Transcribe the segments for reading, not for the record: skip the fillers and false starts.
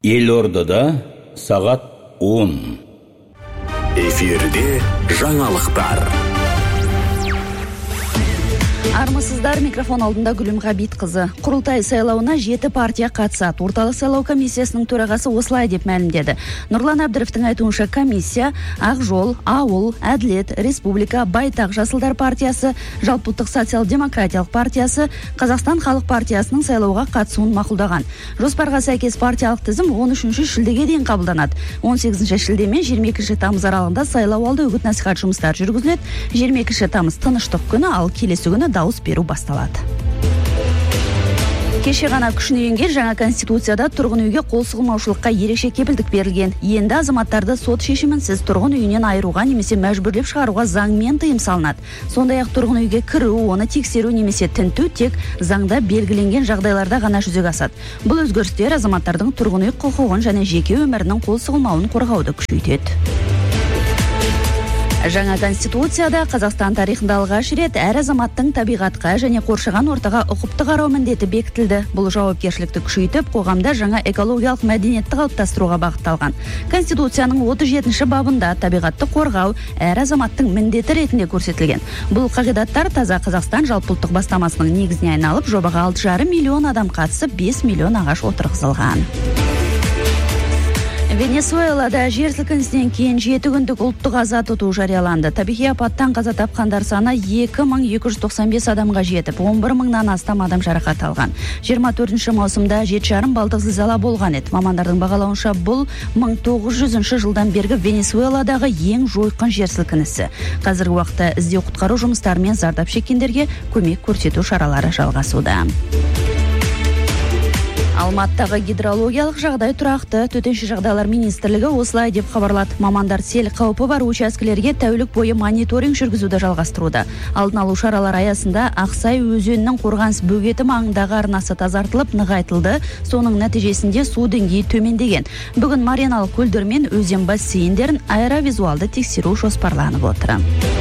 Елордада сағат 10. Эфирде жаңалықтар. Армысыздар, микрофон алдында Гүлім Ғабит қызы. Құрылтай сайлауына 7 партия қатысады. Орталық сайлау комиссиясының төрағасы осылай деп мәлімдеді. Нұрлан Әбдіровтің айтуынша комиссия Ақ жол, Ауыл, Әділет, Республика, Байтақ Жасылдар партиясы, Жалпыұлттық социал-демократиялық партиясы, Қазақстан халық партиясының сайлауға қатысуын мақұлдаған. Жоспарға сәйкес партиялық тізім 13 шілдеге дейін қабылданады. 18 шілде мен 22 тамыз аралығында сайлау алды үгіт-насихат жұмыстар жүргізіледі. 22 тамыз тыныштық күні, ал келесі күні дауыс беру басталады. Кеше ғана күшіне енген жаңа конституцияда тұрғын үйге қол сұғылмаушылыққа ерекше кепілдік берілген. Енді азаматтарды сот шешімінсіз тұрғын үйінен айыруға немесе мәжбүрлеп шығаруға заңмен тыйым салынады. Сондай-ақ тұрғын үйге кіру, оны тексеру немесе тінту тек заңда белгіленген жағдайларда ғана жүзеге асады. Бұл өзгерістер азаматтардың тұрғын үй құқығын және жеке өмірінің қол сұғылмауын қорғауды күшейтеді. Жаңа конституцияда Қазақстан тарихында алғаш рет әр азаматтың табиғатқа және қоршаған ортаға ұқыпты қарау міндеті бекітілді. Бұл жауапкершілікті күшейтіп, қоғамда жаңа экологиялық мәдениетті қалыптастыруға бағытталған. Конституцияның 37 бабында табиғатты қорғау әр азаматтың міндеті ретінде көрсетілген. Бұл қағидаттар таза Қазақстан жалпыұлттық бастамасының негізіне айналып, жобаға 6,5 миллион адам қатысып, 5 миллион ағаш отырғызылған. Венесуэлада жер сілкінісінен кейін 7 күндік ұлттық аза тұту жарияланды. Табиғи апаттан қаза тапқандар саны 2295 адамға жетіп, 11 мыңнан астам адам жарақат алған. 24 маусымда 7,5 балдық зілзала болған еді. Мамандардың бағалауынша бұл 1900 жылдан бергі Венесуэладағы ең жойқын жер сілкінісі. Қазіргі уақытта іздеу құтқару жұмыстарымен зардап шеккендерге көмек көрсету шаралары жалғасуда. Алматыдағы гидрологиялық жағдай тұрақты. Төтенше жағдайлар министрлігі осылай деп хабарлады. Мамандар сел қаупі бар учаскелерге тәулік бойы мониторинг жүргізуді жалғастыруда. Алдын алу шаралар аясында Ақсай өзенінің қорғаныс бөгеті маңындағы арнасы тазартылып, нығайтылды. Соның нәтижесінде су деңгейі төмендеген. Бүгін мариналық көлдер мен өзен бассейндерін аэровизуалды тексеру жоспарланып отыр.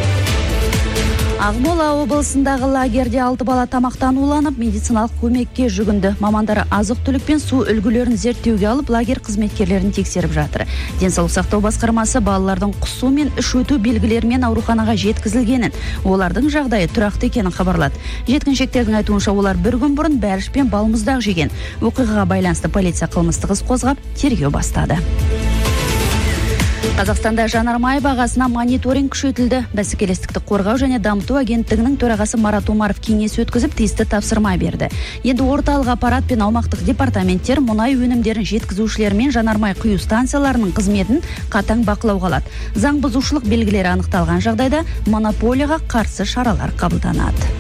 Ақмола облысындағы лагерде 6 бала тамақтан уланып, медициналық көмекке жүгінді. Мамандары азық-түлік пен су үлгілерін зерттеуге алып, лагер қызметкерлерін тексеріп жатыр. Денсаулық сақтау басқармасы балалардың құсу мен іш өту белгілерімен ауруханаға жеткізілгенін, олардың жағдайы тұрақты екенін хабарлады. Жеткіншектердің айтуынша олар бір күн бұрын бәріш пен балмұздақ жеген. Оқиғаға байланысты полиция қылмыстық іс қозғап, тергеу бастады. Қазақстанда жанармай бағасына мониторинг күшейтілді. Бәсекелестікті қорғау және дамыту агенттігінің төрағасы Марат Омаров кеңес өткізіп, тиісті тапсырма берді. Енді орталық аппарат пен аумақтық департаменттер мұнай өнімдерін жеткізушілер мен жанармай құю станцияларының қызметін қатаң бақылауға алады. Заң бұзушылық белгілері анықталған жағдайда монополияға қарсы шаралар қабылданады.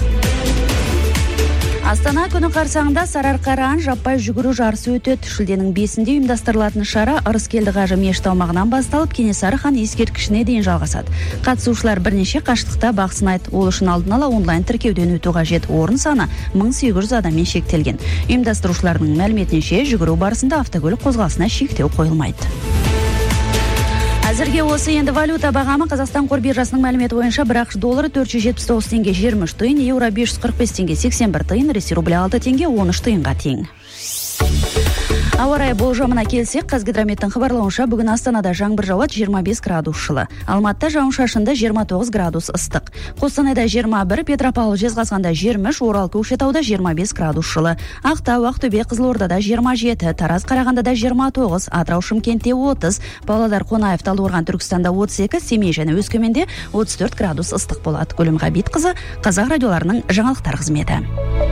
Астана күні қарсаңында Сарыарқа жаппай жүгіру жарысы өтеді. Шілденің 5-інде ұйымдастырылатын шара Ырыскелді Қажы мешіті аумағынан басталып, Кенесары хан ескерткішіне дейін жалғасады. Қатысушылар бірнеше қашықтықта бақ сынайды. Ол үшін алдын ала онлайн тіркеуден өту қажет. Орын саны 1800 адаммен шектелген. Ұйымдастырушылардың мәліметінше, жүгіру барысында автокөлік қозғалысына шектеу қойылмайды. Әзірге осы. Енді валюта бағамы Қазақстан қор биржасының мәліметі бойынша бір ақш доллары 479 теңге 23 тиын, еуро 545 теңге 81 тиын, ресей рублі 6 теңге 13 тиынға тең. Ауа райы болжамына келсек, Қазгидрометтің хабарлауынша бүгін Астанада жаңбыр жауады 25 градус жылы. Алматыда жауын-шашынды 29 градус ыстық. Қостанайда 21, Петропавл Жезқазғанда 23, Орал Көкшетауда 25 градус жылы. Ақтау, Ақтөбе, Қызылордада 27, Тараз Қарағандыда 29, Атырау Шымкентте 30, Павлодар Қонаев Талдықорған Түркістанда 32, Семей және Өскеменде 34 градус ыстық болады. Гүлім Ғабит қызы, Қазақ радиоларының жаңалықтар қызметі.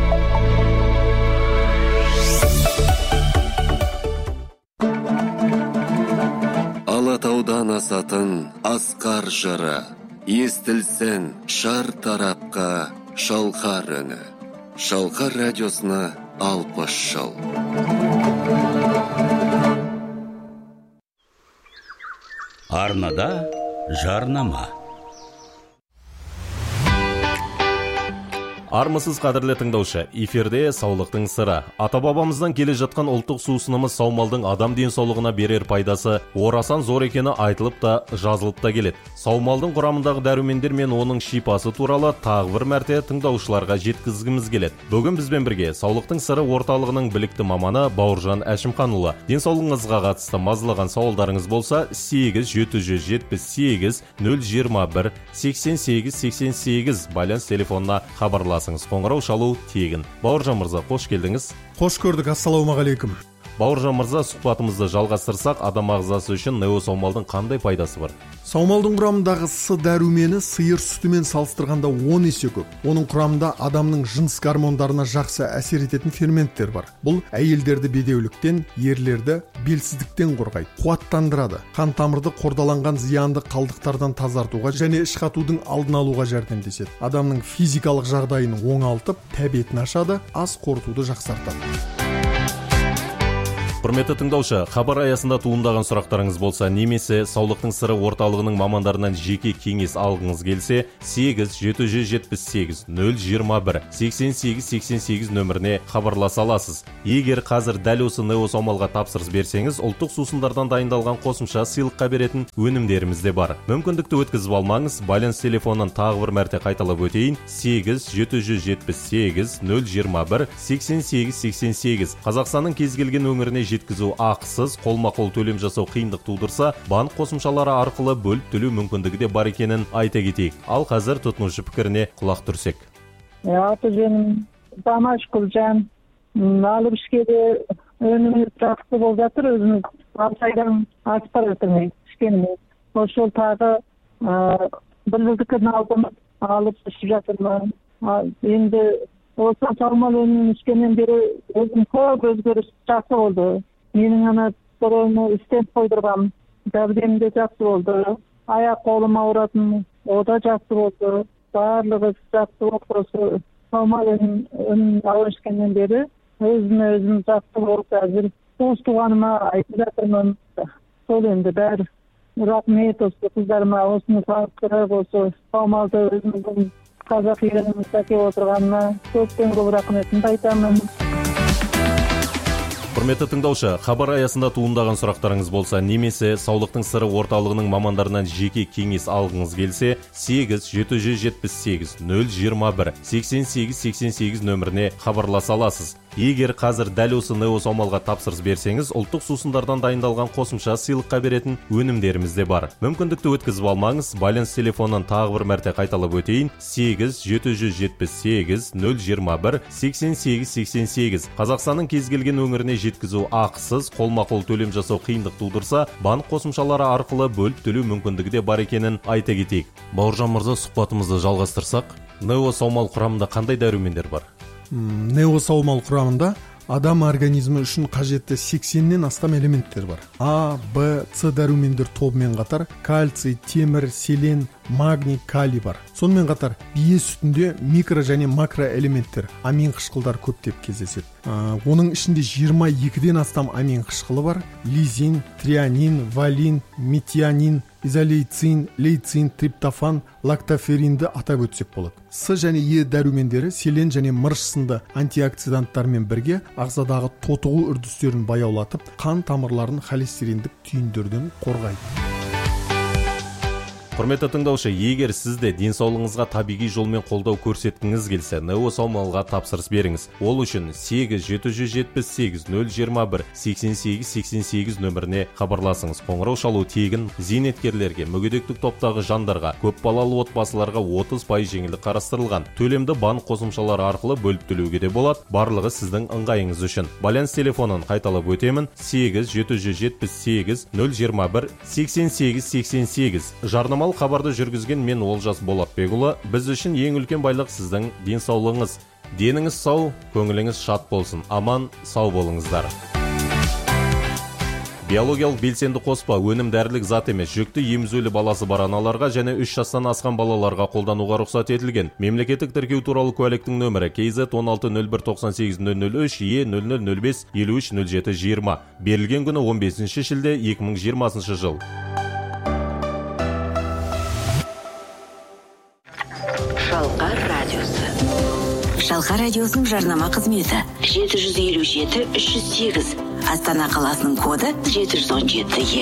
Алатаудан асатын асқар жыры, естілсін шар тарапқа шалқар үні. Шалқар радиосына 60 жыл. Арнада жарнама. Армысыз қадірлі тыңдаушы, эфирде саулықтың сыры. Ата-бабамыздан келе жатқан ұлттық сусынымыз саумалдың адам денсаулығына берер пайдасы орасан зор екені айтылып та, жазылып та келеді. Саумалдың құрамындағы дәрумендер мен оның шипасы туралы тағы бір мәрте тыңдаушыларға жеткізгіміз келеді. Бүгін бізбен бірге саулықтың сыры орталығының білікті маманы Бауыржан Әшімханұлы. Денсаулығыңызға қатысты мазалаған сауалдарыңыз болса, 8-778-021-88-88 байланыс телефонына хабарласыңыз. Қоңырау шалу тегін. Бауыржан мырза, қош келдіңіз. Қош көрдік, ассалаумағалейкум. Бауыржан мырза, сұхбатымызды жалғастырсақ, адам ағзасы үшін нео саумалдың қандай пайдасы бар? Саумалдың құрамындағы С дәрумені сиыр сүтімен салыстырғанда 10 есе көп. Оның құрамында адамның жыныс гормондарына жақсы әсер ететін ферменттер бар. Бұл әйелдерді бедеуліктен, ерлерді белсіздіктен қорғайды, қуаттандырады, қан тамырды қордаланған зиянды қалдықтардан тазартуға және іш қатудың алдын алуға жәрдемдеседі. Адамның физикалық жағдайын оңалтып, тәбетін ашады, ас қорытуды жақсартады. Құрметті тыңдаушы, хабар аясында туындаған сұрақтарыңыз болса, немесе саулықтың сыры орталығының мамандарынан жеке кеңес алғыңыз келсе, 8-778-021-88-88 нөміріне хабарласа аласыз. Егер қазір дәл осы нео саумалға тапсырыс берсеңіз, ұлттық сусындардан дайындалған қосымша сыйлыққа беретін өнімдеріміз де бар. Мүмкіндікті өткізіп алмаңыз, байланыс телефонын тағы бір мәрте қайталап өтейін: 8-778-021-88-88. Қазақстанның кез келген өңіріне жеткізу ақысыз, қолма-қол төлем жасау қиындық тудырса, банк қосымшалары арқылы бөліп төлеу мүмкіндігі де бар екенін айта кетейік. Ал қазір тұтынушы пікіріне құлақ түрсек. Аты жөнім Замаш Күлжан. Алып ішкеде өніміз жақсы болып жатыр, өзіміз алсайдан асып бара жатырмыз ішкеніміз. Ошол тағы бір жылдықын алып ішіп жатырмын. Енді осы саумал өнімін ішкеннен бері өзім көп өзгеріс жақсы болды. Менің ана бұрын стенд қойдырғам, дәрігерім де жақсы болды. Аяқ қолым ауыратын, о да жақсы болды. Барлығы жақсы болды. Осы саумал өнімін алып ішкеннен бері өзім жақсы болды. Әзір туыс туғаныма айтып жатырмын. Сол енді бәрі рахмет осы қыздарыма, осыны салыстырып, осы саумалды өзіміздің қазақ елімізге әкеп отырғанына көптен көп рахметімді айтамын. Құрметті тыңдаушы, хабар аясында туындаған сұрақтарыңыз болса, немесе саулықтың сыры орталығының мамандарынан жеке кеңес алғыңыз келсе, 8-778-021-88-88 нөміріне хабарласа аласыз. Егер қазір дәл осы нео саумалға тапсырыс берсеңіз, ұлттық сусындардан дайындалған қосымша сыйлыққа беретін өнімдеріміз де бар. Мүмкіндікті өткізіп алмаңыз, байланыс телефонын тағы бір мәрте қайталап өтейін: 8-778-021-88-88. Қазақстанның кез келген өңіріне жеткізу ақысыз, қолма-қол төлем жасау қиындық тудырса, банк қосымшалары арқылы бөліп төлеу мүмкіндігі де бар екенін айта кетейік. Бауыржан мырза, сұхбатымызды жалғастырсақ, нео саумал құрамында қандай дәрумендер бар? Нео саумал құрамында адам организмі үшін қажетті 80-нен астам элементтер бар. А, Б, С дәрумендер тобымен қатар кальций, темір, селен, магний, калий бар. Сонымен қатар бие сүтінде микро және макро элементтер, амин қышқылдар көптеп кездеседі. Оның ішінде 22-ден астам амин қышқылы бар: лизин, трианин, валин, метионин, изолейцин, лейцин, триптофан, лактоферинді атап өтсек болады. С және Е дәрумендері селен және мырыш сынды антиоксиданттармен бірге ағзадағы тотығу үрдістерін баяулатып, қан тамырларын холестериндік түйіндерден қорғайды. Құрметті тыңдаушы, егер сізде денсаулығыңызға табиғи жолмен қолдау көрсеткіңіз келсе, нео саумалға тапсырыс беріңіз. Ол үшін 8-778-021-88-88 нөміріне хабарласыңыз. Қоңырау шалу тегін. Зейнеткерлерге, мүгедектік топтағы жандарға, көп балалы отбасыларға 30% жеңілдік қарастырылған. Төлемді банк қосымшалары арқылы бөліп төлеуге де болады. Барлығы сіздің ыңғайыңыз үшін. Байланыс телефонын қайталап өтемін: 8-778-021-88-88. Жарнамалық хабарды жүргізген мен Олжас Болатбекұлы. Біз үшін ең үлкен байлық сіздің денсаулығыңыз. Деніңіз сау, көңіліңіз шат болсын. Аман, сау болыңыздар. Биологиялық белсенді қоспа өнім дәрілік зат емес, жүкті емізулі баласы бар аналарға және 3 жастан асқан балаларға қолдануға рұқсат етілген. Мемлекеттік тіркеу туралы куәліктің нөмірі KZ 160198-003 E0005 530720. Берілген күні 15 шілде 2020 жыл. Шалқар радиосы. Шалқар радиосының жарнама қызметі 757-308. Астана қаласының коды 717.